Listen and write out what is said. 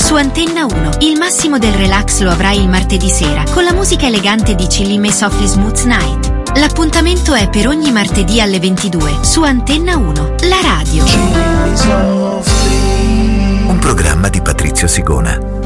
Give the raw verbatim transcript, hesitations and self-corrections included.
Su Antenna uno, il massimo del relax lo avrai il martedì sera, con la musica elegante di Chillim e Softly Smooth Night. L'appuntamento è per ogni martedì alle ventidue, su Antenna uno, la radio. Un programma di Patrizio Sigona.